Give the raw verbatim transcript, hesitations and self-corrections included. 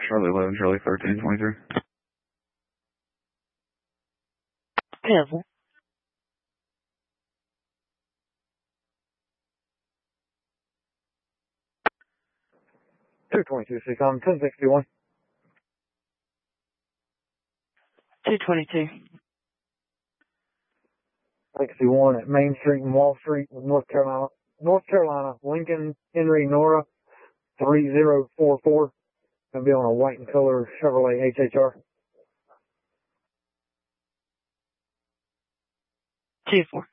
Charlie eleven, Charlie thirteen twenty-three. Careful. two twenty-two, six on ten sixty-one. two twenty-two. sixty-one at Main Street and Wall Street, North Carolina. North Carolina, Lincoln Henry Nora, three zero four four. Gonna be on a white and color Chevrolet H H R. two four.